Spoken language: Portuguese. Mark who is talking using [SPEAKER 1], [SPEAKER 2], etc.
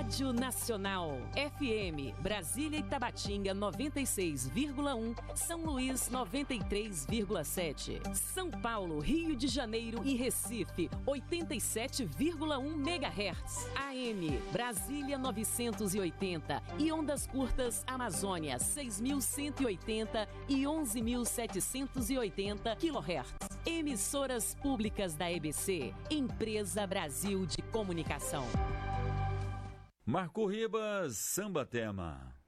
[SPEAKER 1] Rádio Nacional. FM, Brasília e Tabatinga 96,1, São Luís 93,7, São Paulo, Rio de Janeiro e Recife 87,1 MHz. AM, Brasília 980 e ondas curtas Amazônia 6.180 e 11.780 kHz. Emissoras públicas da EBC, Empresa Brasil de Comunicação.
[SPEAKER 2] Marco Ribas, Samba Tema.